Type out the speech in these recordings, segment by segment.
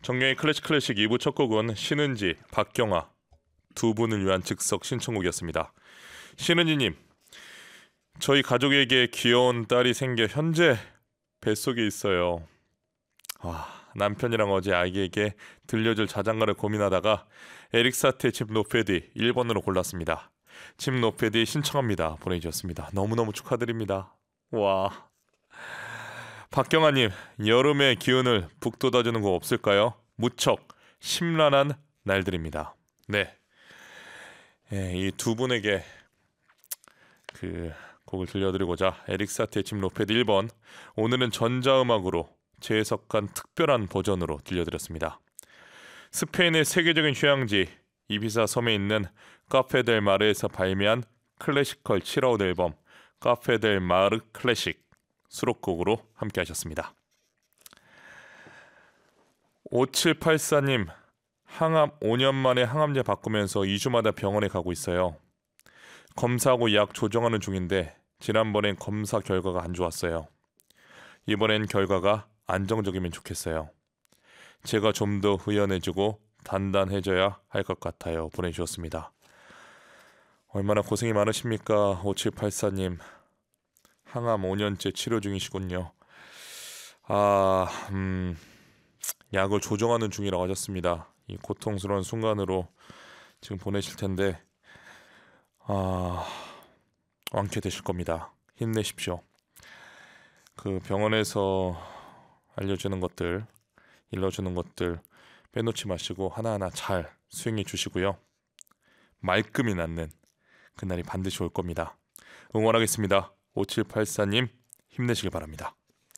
정경의 클래식 2부 첫 곡은 신은지, 박경아 두 분을 위한 즉석 신청곡이었습니다. 신은지님, 저희 가족에게 귀여운 딸이 생겨 현재 뱃속에 있어요. 남편이랑 어제 아이에게 들려줄 자장가를 고민하다가 에릭 사티의 집 노패디 1번으로 골랐습니다. 집 노패디 신청합니다. 보내주셨습니다. 너무너무 축하드립니다. 와, 박경아님, 여름의 기운을 북돋아주는 곡 없을까요? 무척 심란한 날들입니다. 네, 이 두 분에게 그 곡을 들려드리고자 에릭 사티의 집 노패드 1번, 오늘은 전자음악으로 재해석한 특별한 버전으로 들려드렸습니다. 스페인의 세계적인 휴양지 이비사 섬에 있는 카페 델 마르에서 발매한 클래시컬 7아웃 앨범 카페 델 마르 클래식 수록곡으로 함께 하셨습니다. 5784님, 항암 5년 만에 항암제 바꾸면서 2주마다 병원에 가고 있어요. 검사하고 약 조정하는 중인데 지난번엔 검사 결과가 안 좋았어요. 이번엔 결과가 안정적이면 좋겠어요. 제가 좀 더 의연해지고 단단해져야 할 것 같아요. 보내주셨습니다. 얼마나 고생이 많으십니까? 5784님, 항암 5년째 치료 중이시군요. 약을 조정하는 중이라고 하셨습니다. 이 고통스러운 순간으로 지금 보내실 텐데 완쾌되실 겁니다. 힘내십시오. 그 병원에서 알려주는 것들, 일러주는 것들 빼놓지 마시고 하나하나 잘 수행해 주시고요. 말끔히 낫는 그날이 반드시 올 겁니다. 응원하겠습니다. 5784님 힘내시길 바랍니다.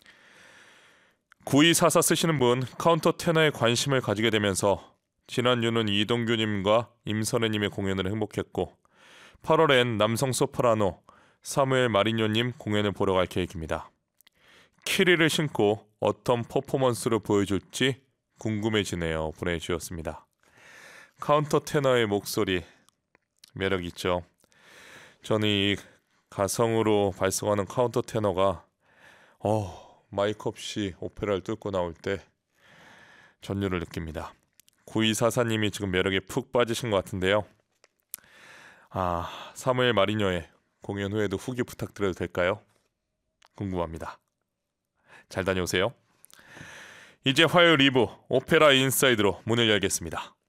9244 쓰시는 분, 카운터 테너에 관심을 가지게 되면서 지난주는 이동규님과 임선혜님의 공연을 행복했고 8월엔 남성 소프라노 사무엘 마리뇨님 공연을 보러 갈 계획입니다. 키리를 신고 어떤 퍼포먼스를 보여줄지 궁금해지네요. 보내주셨습니다. 카운터 테너의 목소리 매력 있죠. 저는 이 가성으로 발성하는 카운터 테너가 마이크 없이 오페라를 뚫고 나올 때 전율을 느낍니다. 9244님이 지금 매력에 푹 빠지신 것 같은데요. 사무엘 마리뇨의 공연 후에도 후기 부탁드려도 될까요? 궁금합니다. 잘 다녀오세요. 이제 화요일 2부 오페라 인사이드로 문을 열겠습니다.